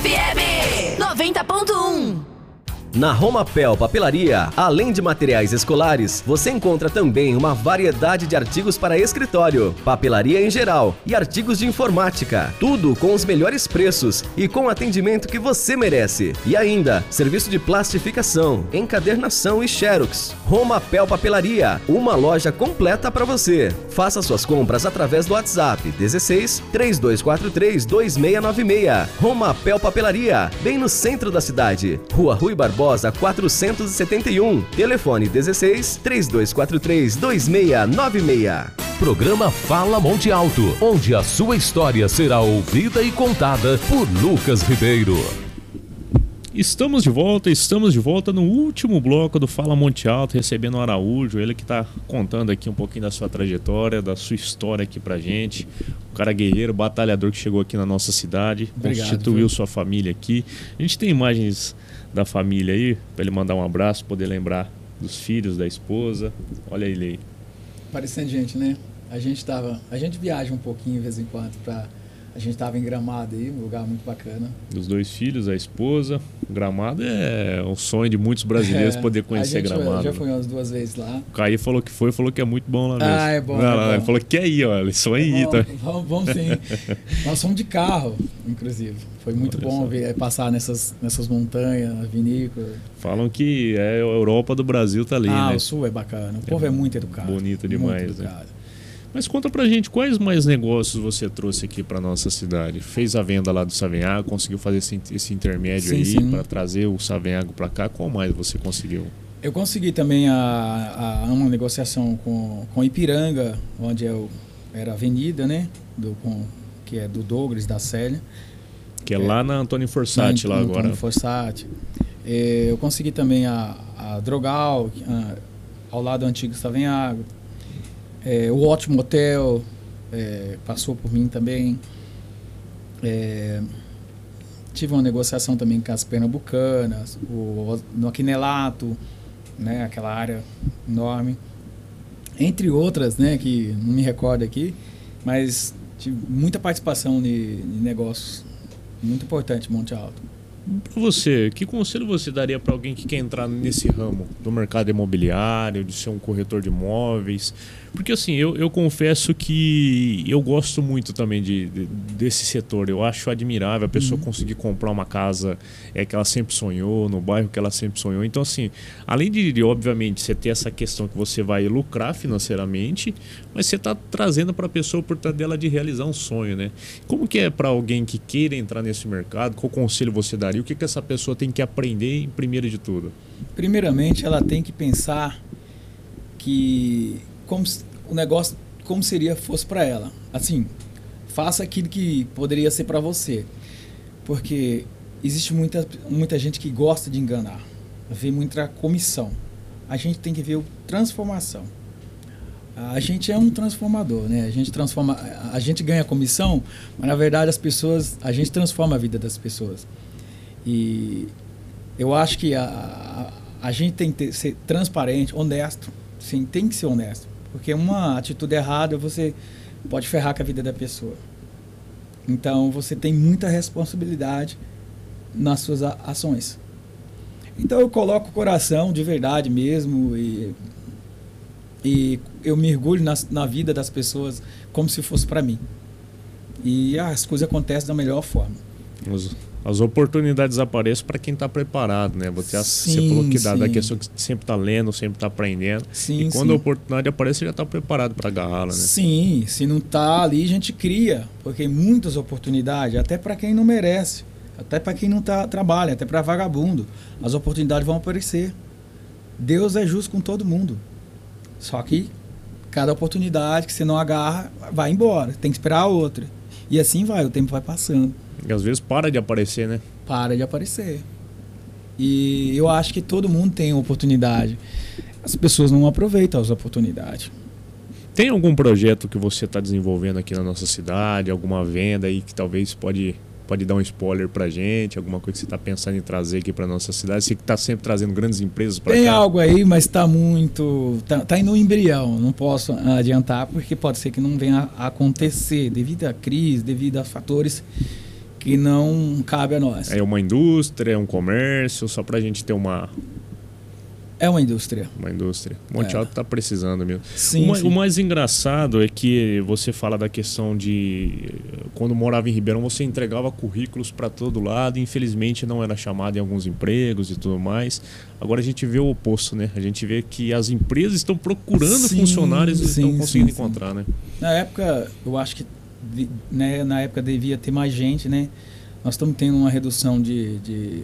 FM 90.1. Na Romapel Papelaria, além de materiais escolares, você encontra também uma variedade de artigos para escritório, papelaria em geral e artigos de informática. Tudo com os melhores preços e com o atendimento que você merece. E ainda, serviço de plastificação, encadernação e xerox. Romapel Papelaria, uma loja completa para você. Faça suas compras através do WhatsApp 16 3243 2696. Romapel Papelaria, bem no centro da cidade. Rua Rui Barbosa 471. Telefone 16 3243 2696. Programa Fala Monte Alto, onde a sua história será ouvida e contada por Lucas Ribeiro. Estamos de volta no último bloco do Fala Monte Alto, recebendo o Araújo, ele que está contando aqui um pouquinho da sua trajetória, da sua história aqui pra gente. Um cara guerreiro, batalhador que chegou aqui na nossa cidade, constituiu sua família aqui. A gente tem imagens da família aí, para ele mandar um abraço, poder lembrar dos filhos, da esposa. Olha ele aí. Parecendo gente, né? A gente viaja um pouquinho de vez em quando a gente estava em Gramado aí, um lugar muito bacana. Os 2 filhos, a esposa. Gramado é um sonho de muitos brasileiros poder conhecer Gramado. Já fui umas 2 vezes lá. O Caí falou que é muito bom lá mesmo. Ah, é bom. Ele falou que quer ir, ó. Eles são aí, tá? Vamos sim. Nós fomos de carro, inclusive. Foi muito bom passar nessas montanhas, vinícola. Falam que a Europa do Brasil tá ali, né? O Sul é bacana. O povo é muito educado. Bonito demais, muito educado. Né? Mas conta pra gente, quais mais negócios você trouxe aqui pra nossa cidade? Fez a venda lá do Savenhago, conseguiu fazer esse intermédio para trazer o Savenhago pra cá? Qual mais você conseguiu? Eu consegui também uma negociação com Ipiranga, onde era a avenida, né? Que é do Douglas, da Célia. Que é lá na Antônio Fossati, lá agora. Antônio Fossati. Eu consegui também a Drogal, ao lado do antigo Savenhago. O Ótimo Hotel passou por mim também. Tive uma negociação também com as Pernambucanas, no Aquinelato, né, aquela área enorme. Entre outras, né, que não me recordo aqui, mas tive muita participação de negócios. Muito importante, Monte Alto. Para você, que conselho você daria para alguém que quer entrar nesse ramo do mercado imobiliário, de ser um corretor de imóveis? Porque assim, eu confesso que eu gosto muito também desse setor. Eu acho admirável a pessoa conseguir comprar uma casa que ela sempre sonhou, no bairro que ela sempre sonhou. Então assim, além de obviamente você ter essa questão que você vai lucrar financeiramente, mas você está trazendo para a pessoa a oportunidade dela de realizar um sonho, né? Como que é para alguém que queira entrar nesse mercado? Qual conselho você daria? O que essa pessoa tem que aprender primeiro de tudo? Primeiramente, ela tem que pensar que o negócio como fosse para ela. Assim, faça aquilo que poderia ser para você. Porque existe muita gente que gosta de enganar. Vê muita comissão. A gente tem que ver transformação. A gente é um transformador, né? A gente ganha comissão, mas na verdade a gente transforma a vida das pessoas. E eu acho que a gente tem que ser transparente, honesto. Sim, tem que ser honesto. Porque uma atitude errada você pode ferrar com a vida da pessoa. Então você tem muita responsabilidade nas suas ações. Então eu coloco o coração de verdade mesmo e eu mergulho na vida das pessoas como se fosse para mim. E as coisas acontecem da melhor forma. As oportunidades aparecem para quem está preparado, né? Você falou que da questão que sempre está lendo, sempre está aprendendo. E quando a oportunidade aparece, você já está preparado para agarrá-la, né? Sim, se não está ali, a gente cria. Porque muitas oportunidades, até para quem não merece, até para quem não trabalha, até para vagabundo, as oportunidades vão aparecer. Deus é justo com todo mundo. Só que cada oportunidade que você não agarra, vai embora. Tem que esperar a outra. E assim vai, o tempo vai passando. E às vezes para de aparecer, né? Para de aparecer. E eu acho que todo mundo tem oportunidade. As pessoas não aproveitam as oportunidades. Tem algum projeto que você está desenvolvendo aqui na nossa cidade? Alguma venda aí que talvez pode dar um spoiler pra gente? Alguma coisa que você está pensando em trazer aqui para nossa cidade? Você que está sempre trazendo grandes empresas para cá. Tem algo aí, mas está muito... Está indo no embrião. Não posso adiantar porque pode ser que não venha a acontecer devido à crise, devido a fatores que não cabe a nós. É uma indústria, é um comércio, só pra gente ter uma indústria. Uma indústria. Monte Alto tá precisando mesmo. Sim, o mais engraçado é que você fala da questão de... Quando morava em Ribeirão, você entregava currículos para todo lado. Infelizmente, não era chamado em alguns empregos e tudo mais. Agora a gente vê o oposto, né? A gente vê que as empresas estão procurando funcionários e estão conseguindo encontrar, né? Na época, eu acho que na época devia ter mais gente, né? Nós estamos tendo uma redução de...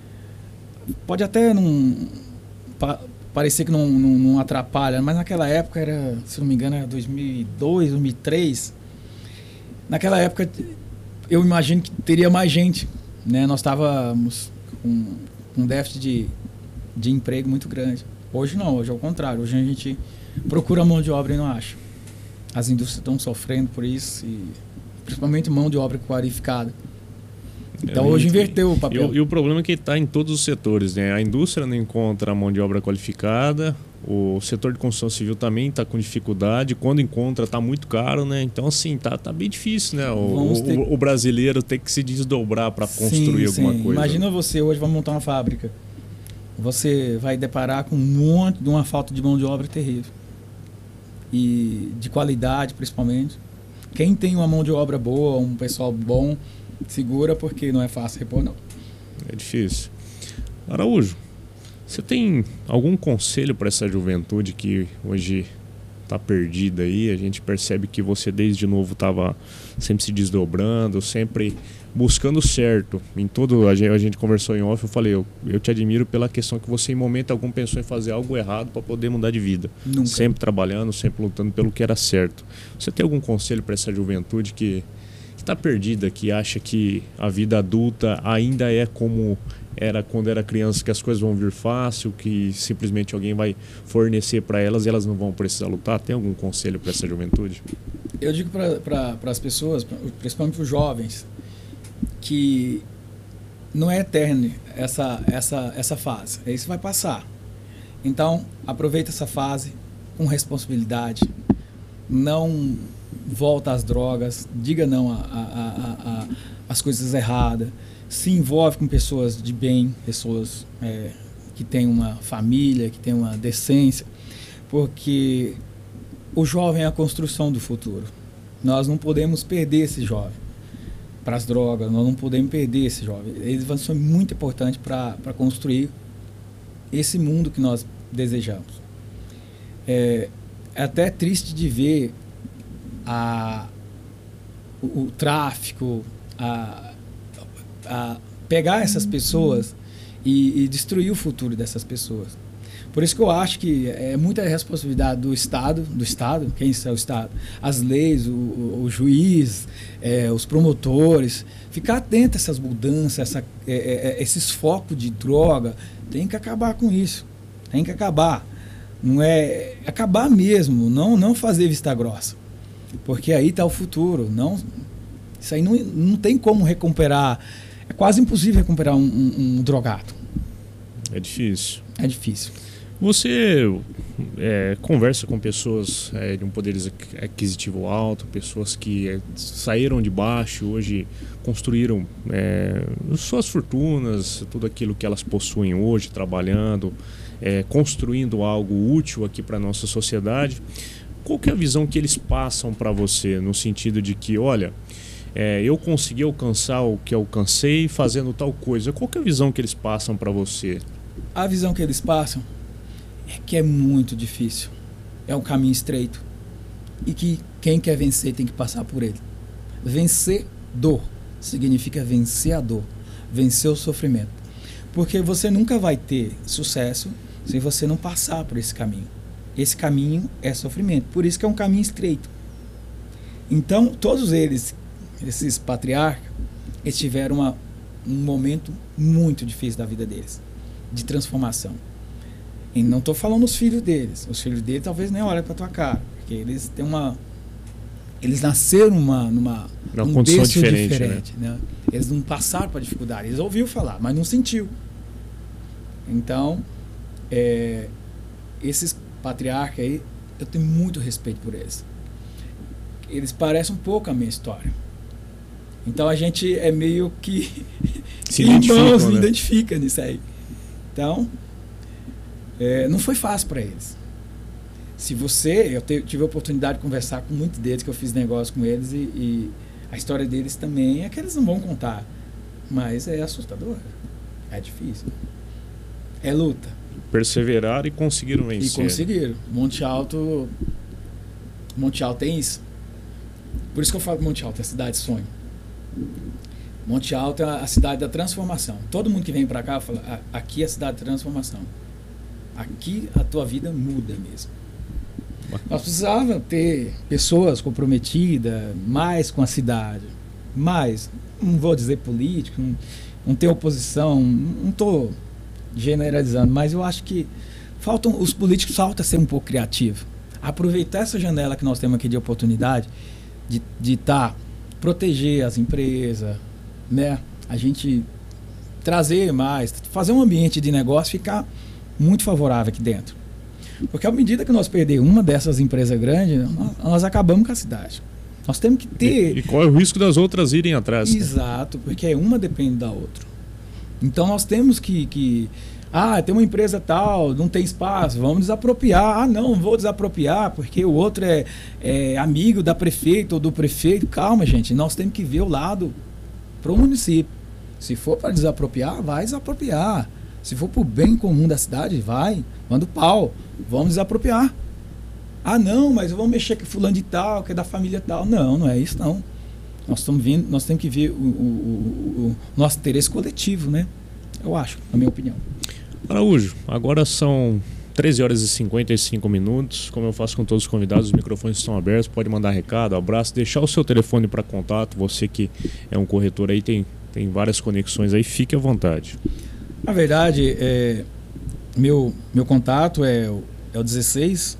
Pode até não... parecer que não atrapalha, mas naquela época era, se não me engano, era 2002, 2003. Naquela época eu imagino que teria mais gente, né? Nós estávamos com um déficit de emprego muito grande. Hoje não, hoje é o contrário. Hoje a gente procura mão de obra e não acha. As indústrias estão sofrendo por isso, e principalmente mão de obra qualificada. Então hoje inverteu o papel. E o problema é que está em todos os setores, né? A indústria não encontra mão de obra qualificada, o setor de construção civil também está com dificuldade, quando encontra está muito caro, né? Então assim, tá bem difícil, né? O brasileiro tem que se desdobrar para construir alguma coisa. Imagina você hoje vai montar uma fábrica, você vai deparar com um monte de uma falta de mão de obra terrível, e de qualidade principalmente. Quem tem uma mão de obra boa, um pessoal bom, segura, porque não é fácil repor, não. É difícil. Araújo, você tem algum conselho para essa juventude que hoje está perdida aí? A gente percebe que você desde novo estava sempre se desdobrando, sempre buscando o certo. Em todo, a gente conversou em off, eu falei, eu te admiro pela questão que você em momento algum pensou em fazer algo errado para poder mudar de vida. Nunca. Sempre trabalhando, sempre lutando pelo que era certo. Você tem algum conselho para essa juventude que está perdida, que acha que a vida adulta ainda é como era quando era criança, que as coisas vão vir fácil, que simplesmente alguém vai fornecer para elas e elas não vão precisar lutar? Tem algum conselho para essa juventude? Eu digo para as pessoas, principalmente para os jovens, que não é eterno essa fase. Isso vai passar. Então, aproveita essa fase com responsabilidade. Não volta às drogas, diga não às coisas erradas, se envolve com pessoas de bem, pessoas que têm uma família, que têm uma decência, porque o jovem é a construção do futuro. Nós não podemos perder esse jovem para as drogas, nós não podemos perder esse jovem. Eles vão ser muito importantes para construir esse mundo que nós desejamos. É até triste de ver o tráfico, pegar essas pessoas e destruir o futuro dessas pessoas. Por isso que eu acho que é muita responsabilidade do Estado, quem é o Estado? As leis, o juiz, os promotores, ficar atento a essas mudanças, esses focos de droga. Tem que acabar com isso, tem que acabar. Não é acabar mesmo, não fazer vista grossa. Porque aí está o futuro. Isso aí não tem como recuperar. É quase impossível recuperar um drogado. É difícil. É difícil. Você conversa com pessoas de um poder aquisitivo alto, pessoas que saíram de baixo, hoje construíram suas fortunas, tudo aquilo que elas possuem hoje, trabalhando, construindo algo útil aqui para a nossa sociedade. Qual que é a visão que eles passam para você, no sentido de que, olha, eu consegui alcançar o que alcancei fazendo tal coisa? Qual que é a visão que eles passam para você? A visão que eles passam é que é muito difícil. É um caminho estreito. E que quem quer vencer tem que passar por ele. Vencedor significa vencer a dor, vencer o sofrimento. Porque você nunca vai ter sucesso se você não passar por esse caminho. Esse caminho é sofrimento. Por isso que é um caminho estreito. Então, todos eles, esses patriarcas, eles tiveram um momento muito difícil da vida deles, de transformação. E não estou falando dos filhos deles. Os filhos deles talvez nem olhem para tua cara, porque eles têm eles nasceram numa condição diferente, né? Eles não passaram para dificuldade. Eles ouviram falar, mas não sentiu. Então, esses patriarcas aí, eu tenho muito respeito por eles. Eles parecem um pouco a minha história. Então a gente é meio que Se identificam, né? identifica nisso aí. Então, não foi fácil para eles. Eu tive a oportunidade de conversar com muitos deles, que eu fiz negócio com eles, e a história deles também é que eles não vão contar. Mas é assustador. É difícil. É luta. Perseveraram e conseguiram vencer. E conseguiram. Monte Alto tem isso. Por isso que eu falo que Monte Alto é a cidade sonho. Monte Alto é a cidade da transformação. Todo mundo que vem para cá fala, aqui é a cidade da transformação. Aqui a tua vida muda mesmo. Nós precisávamos ter pessoas comprometidas mais com a cidade. Mais, não vou dizer político, não tem oposição, não estou generalizando, mas eu acho que os políticos faltam ser um pouco criativos. Aproveitar essa janela que nós temos aqui de oportunidade de proteger as empresas, né? A gente trazer mais, fazer um ambiente de negócio ficar muito favorável aqui dentro. Porque à medida que nós perdermos uma dessas empresas grandes, nós acabamos com a cidade. Nós temos que ter... E qual é o risco das outras irem atrás? Exato, porque uma depende da outra. Então nós temos que tem uma empresa tal, não tem espaço, vamos desapropriar. Não vou desapropriar porque o outro é amigo da prefeita ou do prefeito. Calma, gente, nós temos que ver o lado para o município. Se for para desapropriar, vai desapropriar. Se for para o bem comum da cidade, manda o pau, vamos desapropriar. Não, mas vamos mexer com fulano de tal, que é da família tal. Não é isso não. Nós temos que ver o nosso interesse coletivo, né? Eu acho, na minha opinião. Araújo, agora são 13 horas e 55 minutos. Como eu faço com todos os convidados, os microfones estão abertos. Pode mandar recado, abraço, deixar o seu telefone para contato. Você que é um corretor aí, tem várias conexões aí, fique à vontade. Na verdade, meu contato é o 16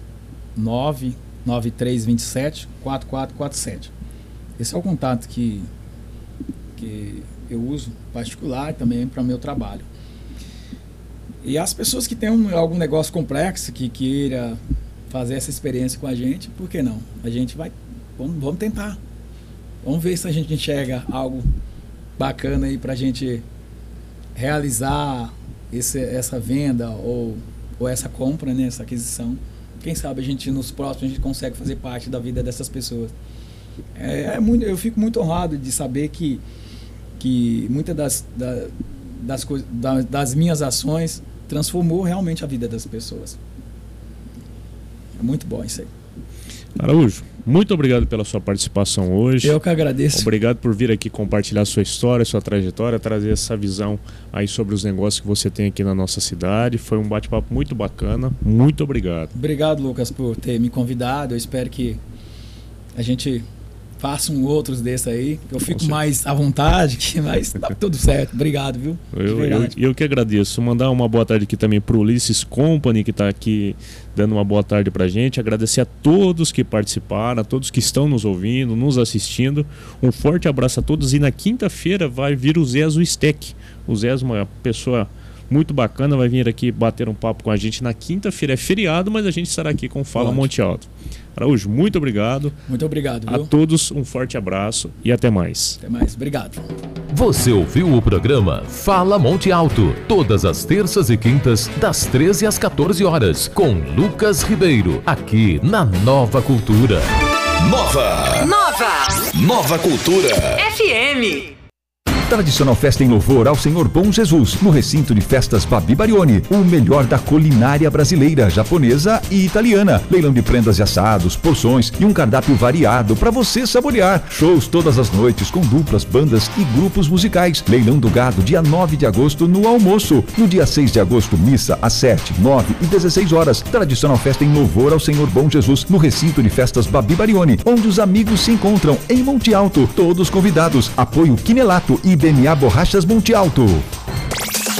99327 4447. Esse é o contato que eu uso particular também para o meu trabalho. E as pessoas que têm algum negócio complexo, que queira fazer essa experiência com a gente, por que não? A gente vamos tentar. Vamos ver se a gente enxerga algo bacana aí para a gente realizar essa venda ou essa compra, né, essa aquisição. Quem sabe nos próximos a gente consegue fazer parte da vida dessas pessoas. Eu fico muito honrado de saber que muitas das minhas ações transformou realmente a vida das pessoas. É muito bom isso aí. Araújo, muito obrigado pela sua participação hoje. Eu que agradeço. Obrigado por vir aqui compartilhar sua história, sua trajetória, trazer essa visão aí sobre os negócios que você tem aqui na nossa cidade. Foi um bate-papo muito bacana. Muito obrigado. Obrigado, Lucas, por ter me convidado. Eu espero que a gente faça outros desses aí, que eu fico mais à vontade, mas tá tudo certo. Obrigado, viu? Eu que agradeço. Mandar uma boa tarde aqui também para o Ulisses Company, que está aqui dando uma boa tarde para a gente. Agradecer a todos que participaram, a todos que estão nos ouvindo, nos assistindo. Um forte abraço a todos. E na quinta-feira vai vir o Zezo Steck. O Zezo, uma pessoa muito bacana, vai vir aqui bater um papo com a gente na quinta-feira. É feriado, mas a gente estará aqui com Fala Monte Alto. Araújo, muito obrigado. Muito obrigado, viu? A todos um forte abraço e até mais. Até mais, obrigado. Você ouviu o programa Fala Monte Alto, todas as terças e quintas, das 13 às 14 horas, com Lucas Ribeiro, aqui na Nova Cultura. Nova Cultura FM. Tradicional festa em louvor ao Senhor Bom Jesus, no recinto de festas Babi Barioni, o melhor da culinária brasileira, japonesa e italiana. Leilão de prendas e assados, porções e um cardápio variado para você saborear. Shows todas as noites com duplas, bandas e grupos musicais. Leilão do gado dia 9 de agosto no almoço. No dia 6 de agosto, missa às 7, 9 e 16 horas. Tradicional festa em louvor ao Senhor Bom Jesus, no recinto de festas Babi Barioni, onde os amigos se encontram em Monte Alto. Todos convidados. Apoio Quinelato e DNA Borrachas Monte Alto.